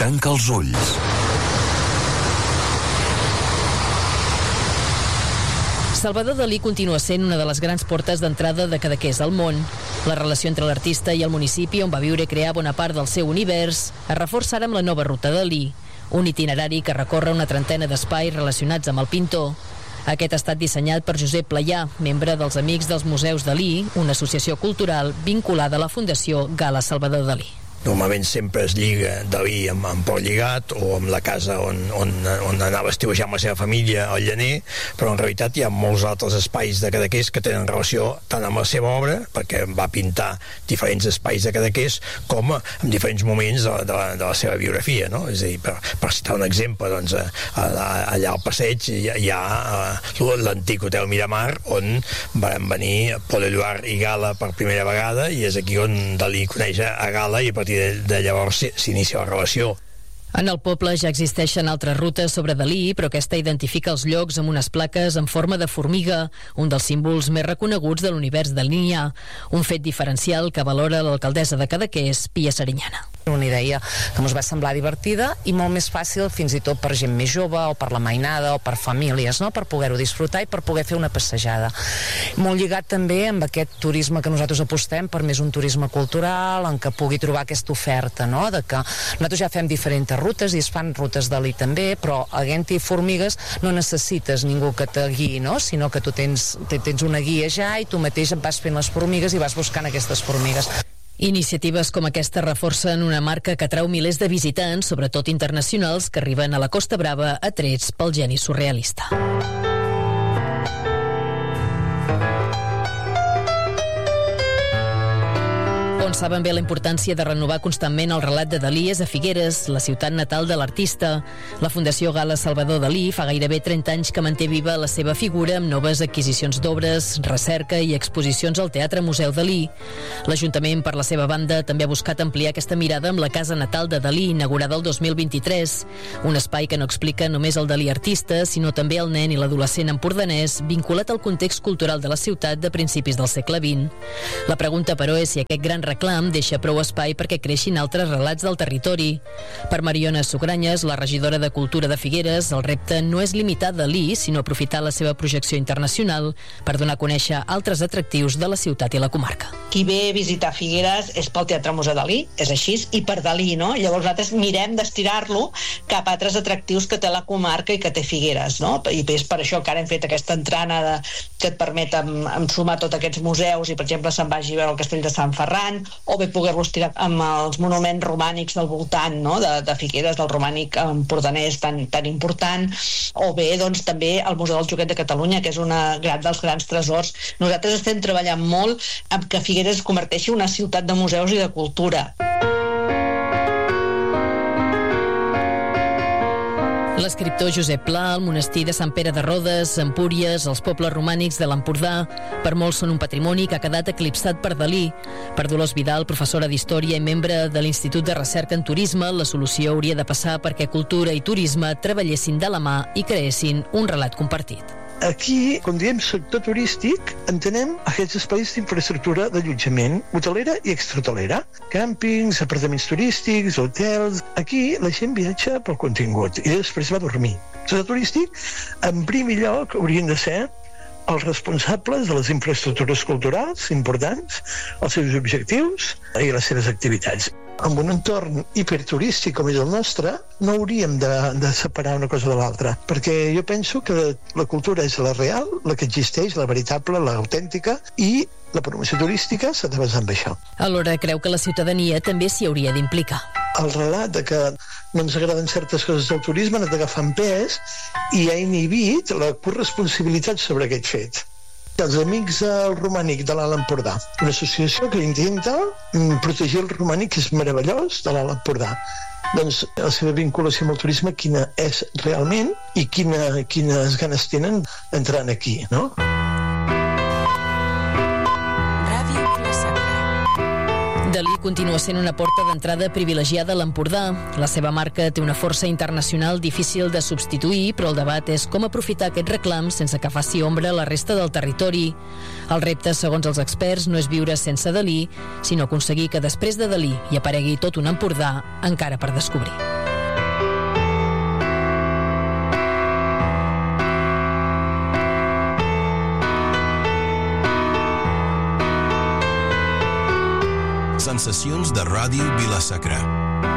Tanca els ulls. Salvador Dalí continua sent una de les grans portes d'entrada de Cadaqués al món. La relació entre l'artista i el municipi on va viure i crear bona part del seu univers es reforça ara amb la nova ruta Dalí, un itinerari que recorre una trentena d'espais relacionats amb el pintor. Aquest ha estat dissenyat per Josep Playà, membre dels Amics dels Museus Dalí, una associació cultural vinculada a la Fundació Gala Salvador Dalí. Normalment sempre es lliga Dalí amb Port Lligat o amb la casa on anava a estiuejar amb la seva família al Llaner, però en realitat hi ha molts altres espais de Cadaqués que tenen relació tant amb la seva obra, perquè va pintar diferents espais de Cadaqués, com en diferents moments de la seva biografia, no? És a dir, per citar un exemple, doncs, allà al passeig hi ha l'antic Hotel Miramar, on van venir Paul Éluard i Gala per primera vegada, i és aquí on Dalí coneix a Gala, i a partir de llavors s'inicia la relació. En el poble ja existeixen altres rutes sobre Dalí, però aquesta identifica els llocs amb unes plaques en forma de formiga, un dels símbols més reconeguts de l'univers dalinià, un fet diferencial que valora l'alcaldessa de Cadaqués, Pia Serinyana. Una idea que ens va semblar divertida i molt més fàcil fins i tot per gent més jove o per la mainada o per famílies, no? Per poder-ho disfrutar i per poder fer una passejada. Molt lligat també amb aquest turisme que nosaltres apostem per més un turisme cultural, en què pugui trobar aquesta oferta, no? De que nosaltres ja fem diferents rutes i es fan rutes Dalí també, però a Gente i Formigues no necessites ningú que te guiï, no? Sinó que tu tens una guia ja i tu mateix et vas fent les formigues i vas buscant aquestes formigues. Iniciatives com aquesta reforcen una marca que atrau milers de visitants, sobretot internacionals, que arriben a la Costa Brava atrets pel geni surrealista. On saben bé la importància de renovar constantment el relat de Dalí és a Figueres, la ciutat natal de l'artista. La Fundació Gala Salvador Dalí fa gairebé 30 anys que manté viva la seva figura amb noves adquisicions d'obres, recerca i exposicions al Teatre Museu Dalí. L'Ajuntament, per la seva banda, també ha buscat ampliar aquesta mirada amb la Casa Natal de Dalí, inaugurada el 2023. Un espai que no explica només el Dalí artista, sinó també el nen i l'adolescent empordanès, vinculat al context cultural de la ciutat de principis del segle XX. La pregunta, però, és si aquest gran reclam deixa prou espai perquè creixin altres relats del territori. Per Mariona Sugranyes, la regidora de Cultura de Figueres, el repte no és limitar Dalí, sinó aprofitar la seva projecció internacional per donar a conèixer altres atractius de la ciutat i la comarca. Qui ve a visitar Figueres és pel Teatre Museu Dalí, és així, i per Dalí, no? Llavors nosaltres mirem d'estirar-lo cap a altres atractius que té la comarca i que té Figueres, no? I és per això que ara hem fet aquesta entrana que et permet sumar tots aquests museus i, per exemple, se'n vagi a veure el Castell de Sant Ferran, o bé poder-los tirar amb els monuments romànics del voltant, no? de Figueres, del romànic empordanès tan important, o bé doncs, també el Museu del Joguet de Catalunya, que és un dels grans tresors. Nosaltres estem treballant molt amb que Figueres es converteixi en una ciutat de museus i de cultura. L'escriptor Josep Pla, el monestir de Sant Pere de Rodes, Empúries, els pobles romànics de l'Empordà, per molts són un patrimoni que ha quedat eclipsat per Dalí. Per Dolors Vidal, professora d'Història i membre de l'Institut de Recerca en Turisme, la solució hauria de passar perquè cultura i turisme treballessin de la mà i creessin un relat compartit. Aquí, quan diem sector turístic, entenem aquests espais d'infraestructura d'allotjament hotelera i extrahotelera. Càmpings, apartaments turístics, hotels... Aquí la gent viatja pel contingut i després va a dormir. El sector turístic, en primer lloc, haurien de ser els responsables de les infraestructures culturals importants, els seus objectius i les seves activitats. En un entorn hiperturístic com és el nostre, no hauríem de separar una cosa de l'altra, perquè jo penso que la cultura és la real, la que existeix, la veritable, l'autèntica, i la promoció turística s'ha de basar en això. Alhora creu que la ciutadania també s'hi hauria d'implicar. El relat de que no ens agraden certes coses del turisme ha anat agafant pes i ha inhibit la corresponsabilitat sobre aquest fet. Els Amics del Romànic de l'Alt Empordà, una associació que intenta protegir el romànic, que és meravellós, de l'Alt Empordà. Doncs la seva vinculació amb el turisme, quina és realment i quines ganes tenen entrant aquí, no? Dalí continua sent una porta d'entrada privilegiada a l'Empordà. La seva marca té una força internacional difícil de substituir, però el debat és com aprofitar aquest reclam sense que faci ombra a la resta del territori. El repte, segons els experts, no és viure sense Dalí, sinó aconseguir que després de Dalí hi aparegui tot un Empordà encara per descobrir. Sensacions de Ràdio Vila-sacra.